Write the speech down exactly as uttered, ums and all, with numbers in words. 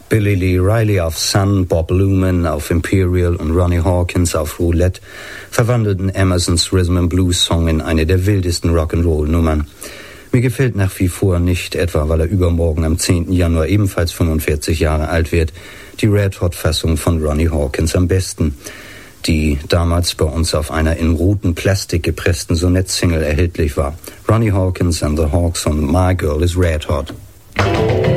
Billy Lee Riley auf Sun, Bob Luman auf Imperial und Ronnie Hawkins auf Roulette verwandelten Emersons Rhythm and Blues Song in eine der wildesten Rock'n'Roll-Nummern. Mir gefällt nach wie vor nicht, etwa weil er übermorgen am zehnten Januar ebenfalls fünfundvierzig Jahre alt wird, die Red-Hot-Fassung von Ronnie Hawkins am besten, die damals bei uns auf einer in roten Plastik gepressten Sonett-Single erhältlich war. Ronnie Hawkins and the Hawks und My Girl is Red Hot.